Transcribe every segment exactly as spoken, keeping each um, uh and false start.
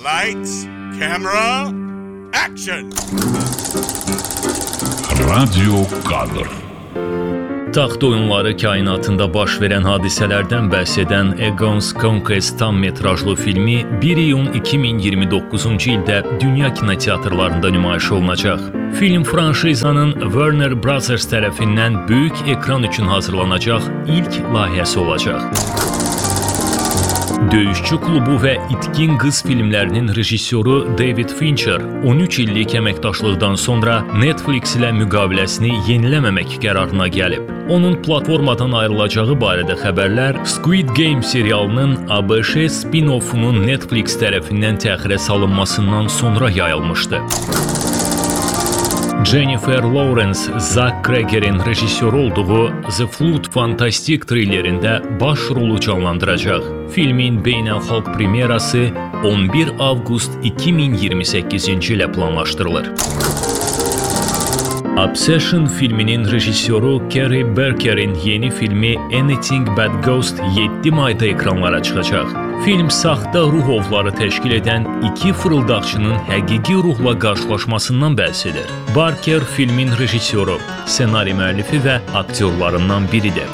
Lights, camera, action! Radyo Kadr. Taxt oyunları kainatında baş verən hadisələrdən bəhs edən Egon's Conquest tam metrajlı filmi bir iyun iki min iyirmi doqquzuncu ildə dünya kinoteatrlarında nümayiş olunacaq. Film franşizanın Warner Brothers tərəfindən böyük ekran üçün hazırlanacaq ilk layihəsi olacaq. Döyüşçü klubu və İtkin qız filmlərinin rejissoru David Fincher on üç illik əməkdaşlıqdan sonra Netflix ilə müqaviləsini yeniləməmək qərarına gəlib. Onun platformadan ayrılacağı barədə xəbərlər Squid Game serialının A B Ş spin-offunun Netflix tərəfindən təxirə salınmasından sonra yayılmışdı. Jennifer Lawrence, Zack Cregger'in rejissoru olduğu The Flood fantastik thrillerində baş rolu canlandıracaq. Filmin beynəlxalq premyerası on bir avqust iki min iyirmi səkkizinci ilə planlaşdırılır. Obsession filminin rejissoru Carey Barker'in yeni filmi Anything But Ghost yeddi mayda ekranlara çıxacaq. Film saxta ruh ovları təşkil edən iki fırıldaqçının həqiqi ruhla qarşılaşmasından bəhs edir. Barker filmin rejissoru, ssenari müəllifi və aktyorlarından biridir.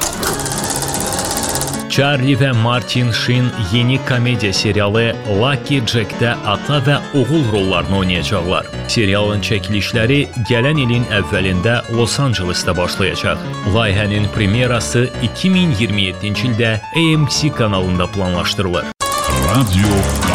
Charlie və Martin Sheen yeni komediya serialı Lucky Jack'də ata və oğul rollarını oynayacaqlar. Serialın çəkilişləri gələn ilin əvvəlində Los Angelesdə başlayacaq. Layihənin premyerası iki min iyirmi yeddinci ildə A M C kanalında planlaşdırılır. Radyo